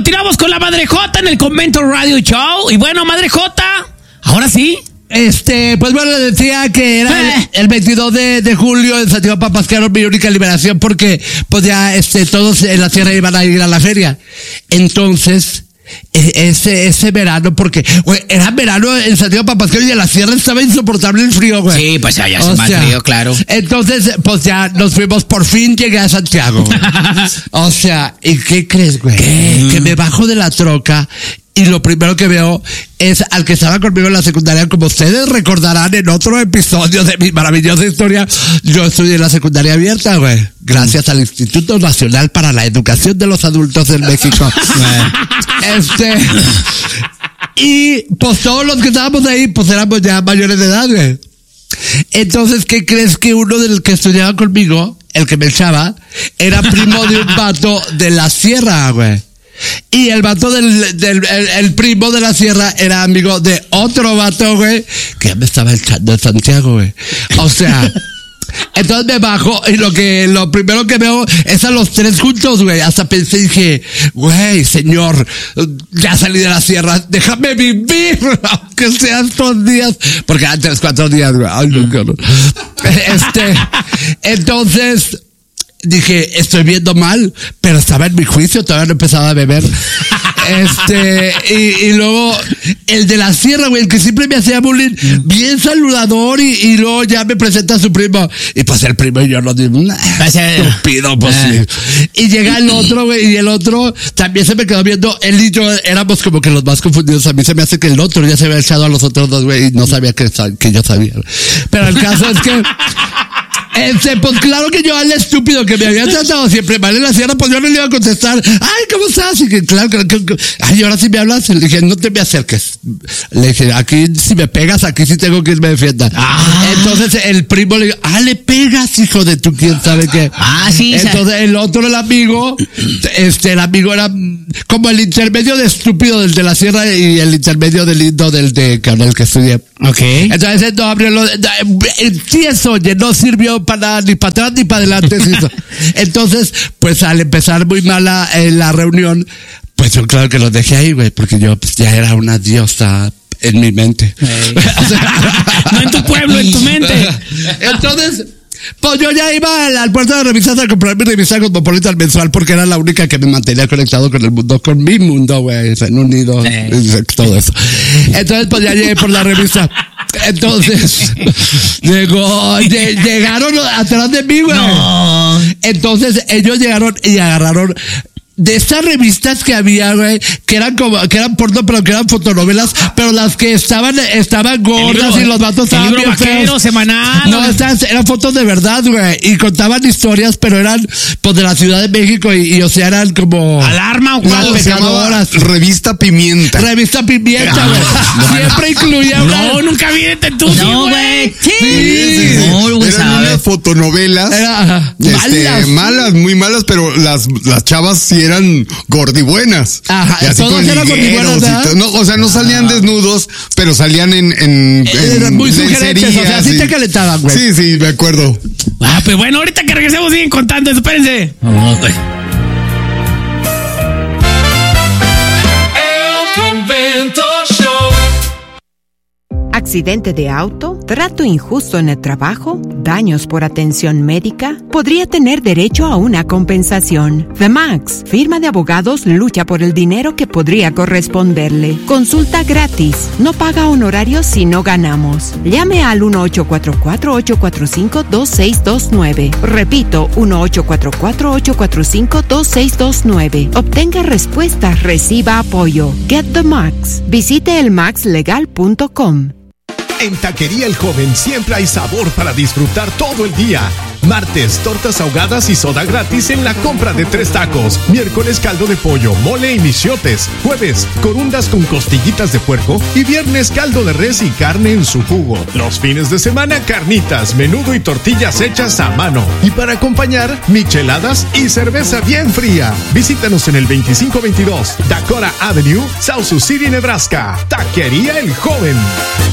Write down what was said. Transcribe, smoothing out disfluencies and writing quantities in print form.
continuamos con la Madre Jota en el Convento Radio Show. Y bueno, Madre Jota, ahora sí. Pues bueno, le decía que era el 22 de julio en Santiago Papasquiaro, mi única liberación, porque pues ya todos en la sierra iban a ir a la feria. Entonces, ese verano, porque güey, era verano en Santiago Papasquiaro y en la sierra estaba insoportable el frío, güey. Sí, pues allá hace más frío, claro. Entonces, pues ya nos fuimos, por fin llegué a Santiago, güey. O sea, ¿y qué crees, güey? Que me bajo de la troca y lo primero que veo es al que estaba conmigo en la secundaria. Como ustedes recordarán en otro episodio de mi maravillosa historia, yo estudié en la secundaria abierta, güey. Gracias al Instituto Nacional para la Educación de los Adultos en México. Y pues todos los que estábamos ahí, pues éramos ya mayores de edad, güey. Entonces, ¿qué crees? Que uno del que estudiaba conmigo, el que me echaba, era primo de un vato de la sierra, güey. Y el vato el primo de la sierra era amigo de otro vato, güey, que ya me estaba echando en Santiago, güey. O sea, entonces me bajo y lo primero que veo es a los tres juntos, güey. Hasta pensé y dije, güey, señor, ya salí de la sierra, déjame vivir, aunque sean 2 días. Porque antes 4 días, güey. Ay, no. Entonces dije, estoy viendo mal, pero estaba en mi juicio, todavía no empezaba a beber. Y luego, el de la sierra, güey, el que siempre me hacía bullying, bien saludador, y luego ya me presenta a su primo. Y pues el primo y yo nos dimos, estúpido, pues sí. Y llega el otro, güey, y el otro también se me quedó viendo. Él y yo éramos como que los más confundidos. A mí se me hace que el otro ya se había echado a los otros 2, güey, y no sabía que yo sabía. Pero el caso es que pues claro que yo al estúpido que me había tratado siempre mal en la sierra, pues yo no le iba a contestar, ay, ¿cómo estás? Y que claro, ay, ahora sí me hablas. Le dije, no te me acerques. Le dije, aquí si me pegas, aquí sí tengo que irme a defender. Entonces el primo le dijo, le pegas, hijo de tu quién sabe qué. Sí. Entonces el otro, el amigo era como el intermedio de estúpido del de la sierra y el intermedio de lindo del con el que estudié. Ok. Entonces no abrió sí, eso, oye, no sirvió para nada, ni para atrás ni para adelante. Entonces, pues al empezar muy mal la reunión, pues yo claro que los dejé ahí, güey, porque yo pues, ya era una diosa en mi mente. O sea, no en tu pueblo, en tu mente. Entonces, pues yo ya iba al puerto de revistas a comprar mi revista Cosmopolitan mensual, porque era la única que me mantenía conectado con el mundo, con mi mundo, güey, en unido, todo eso. Entonces, pues ya llegué por la revista. Entonces, llegaron atrás de mí, güey. No. Entonces, ellos llegaron y agarraron de estas revistas que había, güey, que eran porno, pero que eran fotonovelas, pero las que estaban gordas y los vatos estaban bien feos. Semanal. No, eran fotos de verdad, güey, y contaban historias, pero eran, pues, de la Ciudad de México y o sea, eran como Alarma o las pecadoras. Revista Pimienta. Revista Pimienta, güey. Siempre incluía. No, nunca vi de tú. No, güey. Sí. Eran unas fotonovelas. Malas, muy malas, pero las chavas sí eran gordibuenas. Ajá, y así todos eran gordibuenas, no, o sea, no salían desnudos, pero salían en muy sugerentes, o sea, así te calentaban, güey. Sí, me acuerdo. Pues bueno, ahorita que regresemos siguen contando, espérense. ¿Accidente de auto? ¿Trato injusto en el trabajo? ¿Daños por atención médica? Podría tener derecho a una compensación. The Max, firma de abogados, lucha por el dinero que podría corresponderle. Consulta gratis. No paga honorarios si no ganamos. Llame al 1-844-845-2629. Repito, 1-844-845-2629. Obtenga respuestas, reciba apoyo. Get the Max. Visite elmaxlegal.com. En Taquería El Joven siempre hay sabor para disfrutar todo el día. Martes, tortas ahogadas y soda gratis en la compra de 3 tacos. Miércoles, caldo de pollo, mole y michiotes. Jueves, corundas con costillitas de puerco. Y viernes, caldo de res y carne en su jugo. Los fines de semana, carnitas, menudo y tortillas hechas a mano. Y para acompañar, micheladas y cerveza bien fría. Visítanos en el 2522 Dakota Avenue, South Sioux City, Nebraska. Taquería El Joven.